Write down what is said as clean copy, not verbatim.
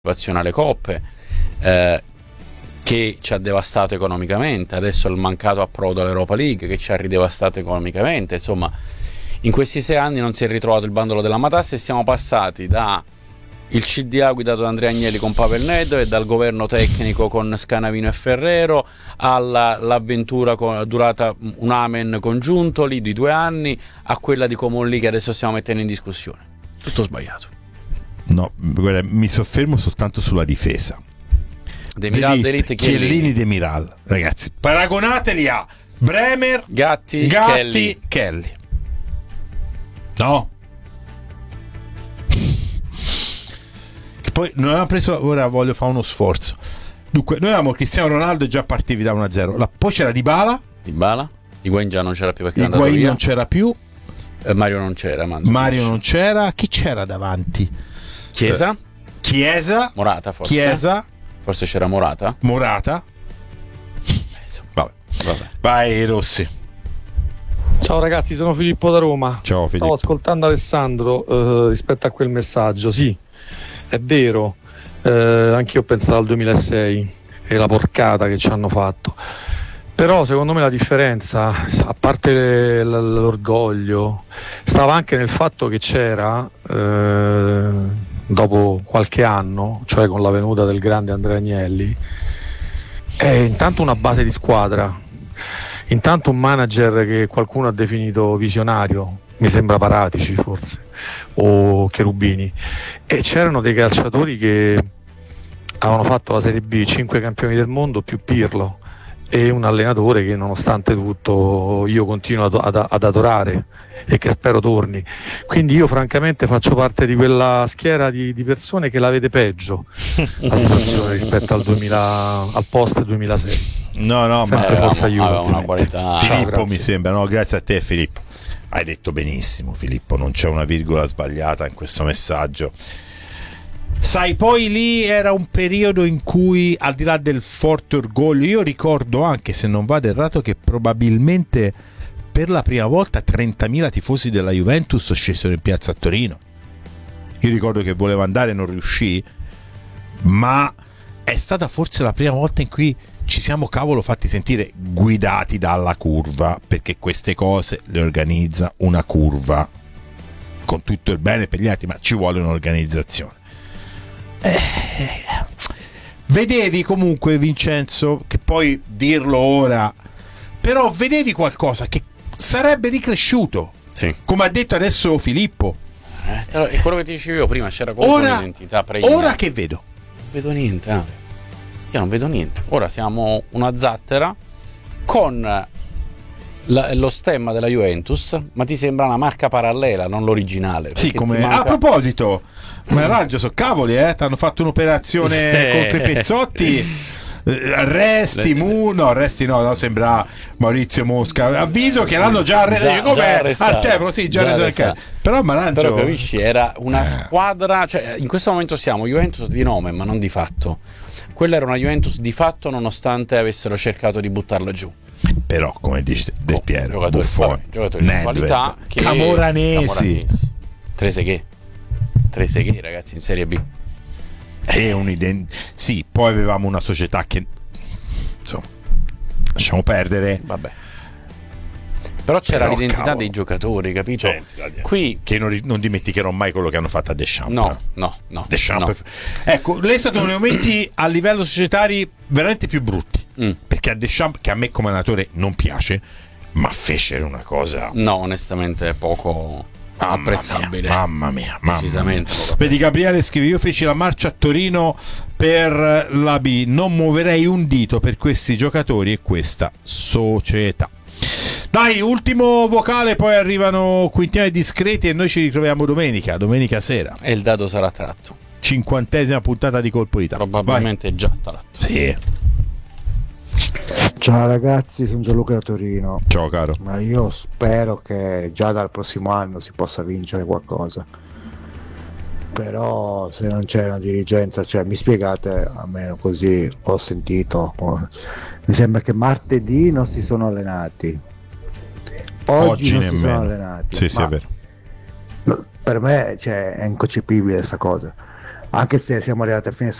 alle coppe, che ci ha devastato economicamente, adesso il mancato approdo all'Europa League che ci ha ridevastato economicamente. Insomma, in questi 6 anni non si è ritrovato il bandolo della matassa e siamo passati da il CDA guidato da Andrea Agnelli con Pavel Nedved, dal governo tecnico con Scanavino e Ferrero, all'avventura durata un amen congiunto lì di 2 anni, a quella di Comolli che adesso stiamo mettendo in discussione. Tutto sbagliato. No, guarda, mi soffermo soltanto sulla difesa. Demiral, D'Elite, Chiellini, Demiral, ragazzi, paragonateli a Bremer, Gatti, Kelly. No. Che poi non avevamo preso, ora voglio fare uno sforzo. Dunque, noi avevamo Cristiano Ronaldo già partivi da 1-0. Poi c'era Dybala. Higuain già non c'era più perché Higuain non c'era più. Mario non c'era. Mario non c'era. Chi c'era davanti? Chiesa. Morata forse. Chiesa. Forse c'era Morata. Vabbè. Vai Rossi. Ciao ragazzi, sono Filippo da Roma. Ciao Filippo. Stavo ascoltando Alessandro rispetto a quel messaggio. Sì, è vero, anch'io ho pensato al 2006 e la porcata che ci hanno fatto. Però secondo me la differenza, a parte l'orgoglio, stava anche nel fatto che c'era, dopo qualche anno, cioè con la venuta del grande Andrea Agnelli, intanto una base di squadra, intanto un manager che qualcuno ha definito visionario, mi sembra Paratici forse, o Cherubini, e c'erano dei calciatori che avevano fatto la Serie B, 5 campioni del mondo più Pirlo, e un allenatore che nonostante tutto io continuo ad adorare e che spero torni. Quindi io francamente faccio parte di quella schiera di persone che la vede peggio la situazione rispetto al post 2006. No, sempre forza aiuto, una qualità. Filippo, mi sembra, no, grazie a te Filippo. Hai detto benissimo Filippo, non c'è una virgola sbagliata in questo messaggio. Sai, poi lì era un periodo in cui, al di là del forte orgoglio, io ricordo anche, se non vado errato, che probabilmente per la prima volta 30.000 tifosi della Juventus scesero in piazza a Torino. Io ricordo che volevo andare e non riuscì, ma è stata forse la prima volta in cui ci siamo fatti sentire guidati dalla curva, perché queste cose le organizza una curva, con tutto il bene per gli altri, ma ci vuole un'organizzazione. Vedevi comunque, Vincenzo, che poi dirlo ora, però vedevi qualcosa che sarebbe ricresciuto, sì, come ha detto adesso Filippo. È quello che ti dicevo io prima, c'era comunque un'identità pregnante. Ora che vedo? Non vedo niente, io non vedo niente. Ora siamo una zattera con lo stemma della Juventus, ma ti sembra una marca parallela, non l'originale. Sì, come a proposito, ma raggio, so cavoli, ti hanno fatto un'operazione con quei pezzotti. Arresti no, sembra Maurizio Mosca. Avviso che l'hanno già arrestato. Come al tempo, sì, già arrestato. Però Marangio, però capisci, era una squadra, cioè in questo momento siamo Juventus di nome, ma non di fatto. Quella era una Juventus di fatto, nonostante avessero cercato di buttarla giù. Però, come dice Del Piero, giocatori di qualità, Camoranesi. Trezeguet, ragazzi, in Serie B. Sì, poi avevamo una società che, insomma, lasciamo perdere. Vabbè. Però c'era l'identità dei giocatori, capito? Qui che non dimenticherò mai quello che hanno fatto a Deschamps. No. Deschamps. Ecco, lei è stato uno dei momenti a livello societari veramente più brutti. Perché a Deschamps, che a me come allenatore non piace, ma fecero una cosa. No, onestamente poco apprezzabile. Mamma mia. Decisamente poco. Vedi, Gabriele scrive: io feci la marcia a Torino per la B, non muoverei un dito per questi giocatori e questa società. Dai, ultimo vocale, poi arrivano quintiani discreti e noi ci ritroviamo domenica sera. E il dado sarà tratto. 50ª puntata di Colpo di Tacco. Probabilmente è già tratto. Sì. Ciao ragazzi, sono Gianluca da Torino. Ciao caro. Ma io spero che già dal prossimo anno si possa vincere qualcosa. Però se non c'è una dirigenza, cioè mi spiegate, almeno così ho sentito, mi sembra che martedì non si sono allenati, oggi non nemmeno si sono allenati. Sì, è vero. Per me, cioè, è inconcepibile questa cosa. anche se siamo arrivati a fine